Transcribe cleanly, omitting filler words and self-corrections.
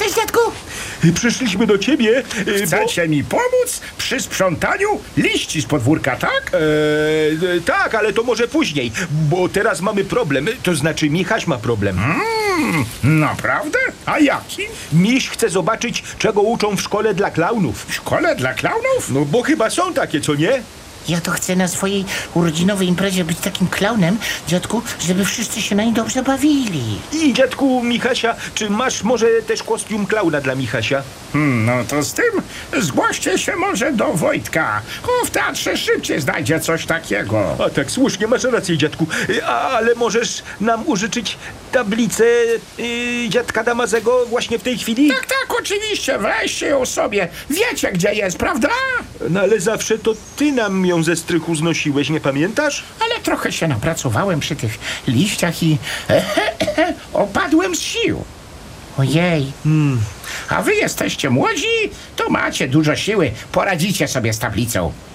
Cześć, dziadku! Przyszliśmy do ciebie, Chcecie mi pomóc przy sprzątaniu liści z podwórka, tak? tak, ale to może później, bo teraz mamy problem. To znaczy Michaś ma problem. Naprawdę? A jaki? Miś chce zobaczyć, czego uczą w szkole dla klaunów. W szkole dla klaunów? No bo chyba są takie, co nie? Ja to chcę na swojej urodzinowej imprezie być takim klaunem, dziadku, żeby wszyscy się na nim dobrze bawili. I dziadku Michasia, czy masz może też kostium klauna dla Michasia? No to z tym zgłoście się może do Wojtka. W teatrze szybciej znajdzie coś takiego. A tak, słusznie, masz rację, dziadku. Ale możesz nam użyczyć tablicę dziadka Damazego właśnie w tej chwili? Tak, oczywiście, weźcie ją sobie. Wiecie, gdzie jest, prawda? No ale zawsze to ty nam ją ze strychu znosiłeś, nie pamiętasz? Ale trochę się napracowałem przy tych liściach i opadłem z sił. Ojej, A wy jesteście młodzi, to macie dużo siły, poradzicie sobie z tablicą.